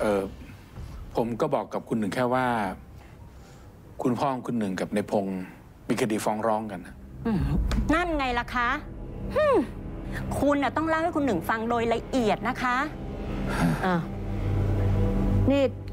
เออผมก็บอกกับคุณหนึ่งแค่ว่า คุณพ่อของคุณหนึ่งกับในพงศ์มีคดีฟ้องร้องกันนะนั่นไงล่ะคะคุณต้องเล่าให้คุณหนึ่งฟังโดยละเอียดนะคะนี่